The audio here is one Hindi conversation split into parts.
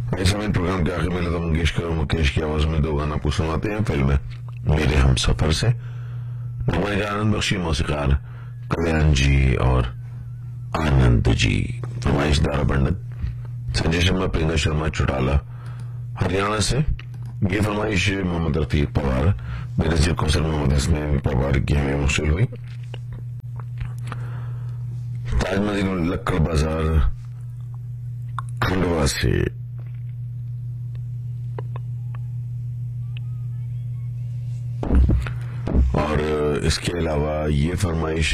इस समय प्रोग्राम के आखिर में लता मंगेशकर और मुकेश की आवाज में दो गाना आपको सुनाते हैं फिल्म मेरे हम सफर से। नगमे का आनंद बख्शी मौसीकार कल्याण जी और आनंद जी, फरमाइश दारा पंडित, संजय शर्मा, प्रियंका शर्मा चौटाला हरियाणा से। ये फरमाइश मोहम्मद रफीक पवार, बेनजीर कौसर मोहम्मद इसमें पवार की हमें मुश्किल हुई। ताजमहल लक्कड़ बाजार खंडवा से। और इसके अलावा ये फरमाइश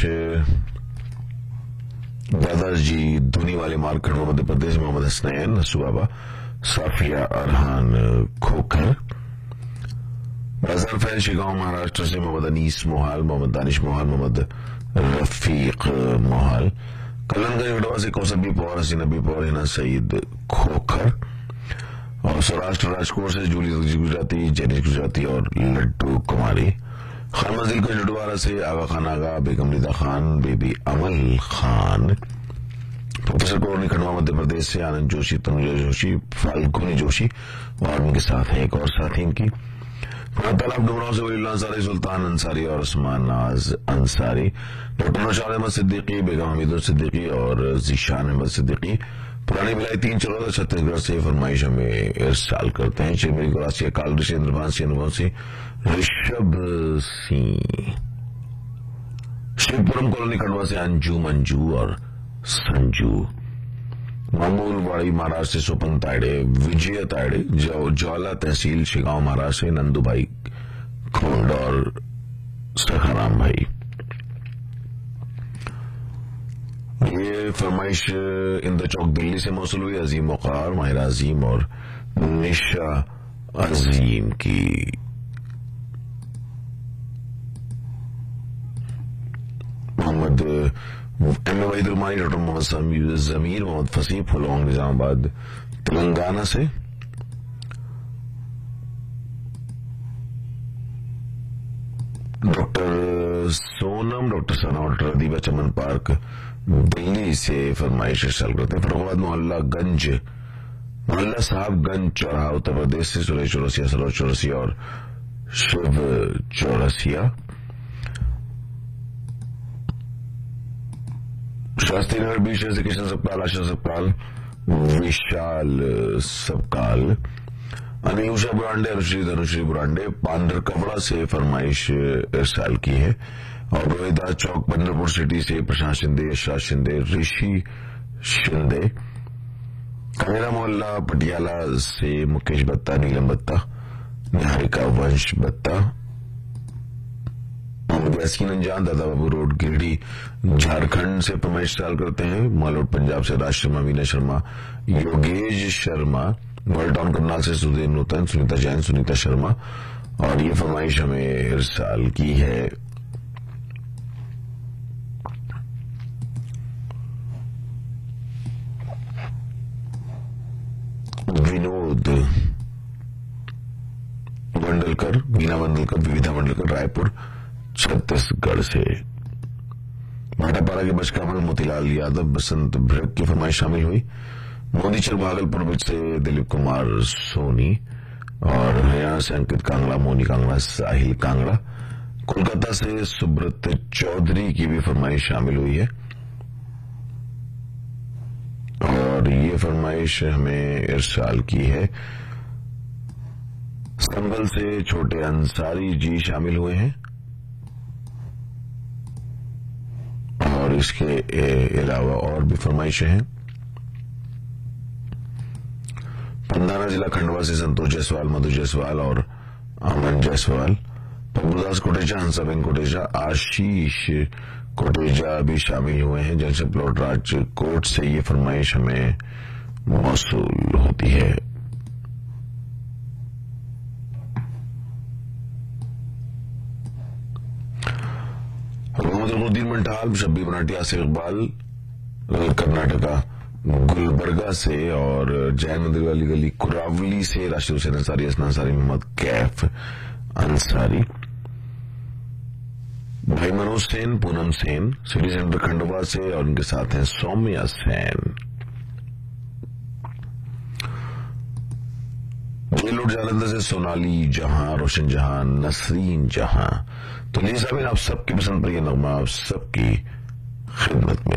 दादाजी धोनी वाले मार्केट मध्य प्रदेश, मोहम्मद हसनैन, नसू बाबा, साफिया अरहान खोखर। बाजार फैल शिगांव महाराष्ट्र से मोहम्मद अनीस मोहाल, मोहम्मद दानिश मोहाल, मोहम्मद रफीक मोहाल। कल्याणगंज वडवा से कौसर बी पवार, हसीना बी पवार, हिना सईद खोखर। और सौराष्ट्र राजकोट से जूली गुजराती, जेनिस गुजराती और लड्डू कुमारी। खान मंजिल को जडवारा से आगा खान आगा, बेगम निदा खान, बेबी अमल खान। प्रोफेसर कौरनी खंडवा मध्य प्रदेश से आनंद जोशी, तनुजा जोशी, फाल्गुनी जोशी और उनके साथ हैं एक और साथी इनकी। तालाब डुमराव से वलील्लाह अंसारी, सुल्तान अंसारी और उस्मान नाज अंसारी। डॉक्टर नौशाद अहमद सिद्दीकी, बेगम हमीदुल सिद्दीकी और जीशान अहमद सिद्दीकी। पुरानी बिलाई 314 छत्तीसगढ़ से फरमाइश हमें इरसाल करते हैं। चिरमिरी गुरासिया काल ऋषि इंद्रभान अनुभव सिंह, ऋषभ सिंह। शिवपुरम कॉलोनी खंडवा से अंजू, मंजू और संजू। मामूलवाड़ी महाराष्ट्र से स्वपन तायडे, विजय तायडे। ज्वाला तहसील शिगांव महाराष्ट्र से नंदूभाई खोंड और सखाराम भाई। ये फरमाइश इंदर चौक दिल्ली से मौसूल हुई अजीम वकार, माहिरा अजीम और निशा अजीम की। Mohammad M A वहीदुलमानी, doctor Mohammad जमीर, मोहम्मद फसीह, फुलौंग निजामाबाद तेलंगाना से। डॉक्टर सोनम, डॉक्टर सना, डॉक्टर अदीबा चमन पार्क दिल्ली से फरमाइश इरसाल करते हैं। फरुखाबाद मोहल्ला साहबगंज चौराहा उत्तर प्रदेश से सुरेश चौरसिया, सरोज चौरसिया और शिव चौरसिया। शास्त्री नगर बीच से किशन सबकाल, आशा सबकाल, विशाल सबकाल। अनियुषा बुरांडे, अनुश्री बुरांडे पांडर कपड़ा से फरमाइश इरसाल की है। और रोहिदास चौक पंडरपुर सिटी से प्रशांत शिंदे, यशराज शिंदे, ऋषि शिंदे। कमेरा मोहल्ला पटियाला से मुकेश बत्ता, नीलम बत्ता, निहारिका वंश बत्ता। यासीन अंजान, दादा बाबू रोड गिरडी झारखंड से फरमाइश इरसाल करते हैं। मालोड पंजाब से राज शर्मा, मीना शर्मा, योगेश शर्मा। वर्ल्ड टाउन करनाल से सुधीर नूतन, सुनीता जैन, सुनीता शर्मा। और ये फरमाइश हमें इरसाल की है विनोद मंडलकर, मीना मंडलकर, विविधा मंडलकर, रायपुर छत्तीसगढ़ से। भाटापारा के बचकामल मोतीलाल यादव, बसंत भ्रग की फरमाइश शामिल हुई। मोदीचर भागलपुर से दिलीप कुमार सोनी। और हरियाणा से अंकित कांगड़ा, मोनी कांगड़ा, साहिल कांगड़ा। कोलकाता से सुब्रत चौधरी की भी फरमाइश शामिल हुई है। और ये फरमाइश हमें इरसाल की है संभल से छोटे अंसारी जी शामिल हुए हैं। और इसके अलावा और भी फरमाइशें हैं। पंधाना जिला खंडवा से संतोष जायसवाल, मधु जायसवाल और अमन जायसवाल। प्रभुदास कोटेचा, हंसाबेन कोटेचा, आशीष कोटेचा भी शामिल हुए हैं। जैसे प्लॉट राजकोट से ये फरमाइश हमें मौसूल होती है। मोहम्मद मंठाल, शब्बी बनाटिया से इकबाल, कर्नाटका गुलबर्गा से। और जैन मंदिर वाली गली कुरावली से राशिद हुसैन अंसारी, असना अंसारी, मोहम्मद कैफ अंसारी। भाई मनोज सेन, पूनम सेन, सिटी सेंटर खंडवा से। और उनके साथ हैं सौम्या सेन। दिल उठ जालंधर से सोनाली जहां, रोशन जहां, नसरीन जहां। तो ली साहब आप सबकी पसंद पर यह नगमा आप सबकी खिदमत में।